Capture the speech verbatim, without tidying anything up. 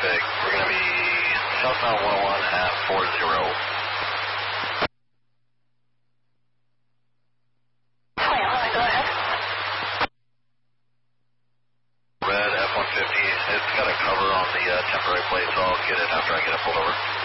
traffic. We're going to be southbound one oh one at four zero. Red F one fifty. It's got a cover on the uh, temporary plate, so I'll get it after I get it pulled over.